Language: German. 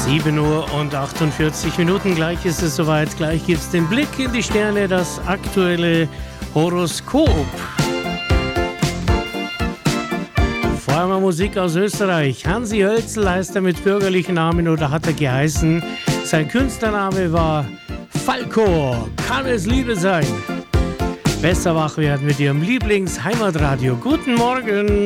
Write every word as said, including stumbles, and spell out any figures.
sieben Uhr und achtundvierzig Minuten, gleich ist es soweit, gleich gibt es den Blick in die Sterne, das aktuelle Horoskop. Vorher mal Musik aus Österreich. Hansi Hölzl heißt er mit bürgerlichen Namen oder hat er geheißen. Sein Künstlername war Falco. Kann es Liebe sein? Besser wach werden mit Ihrem Lieblingsheimatradio. Guten Morgen.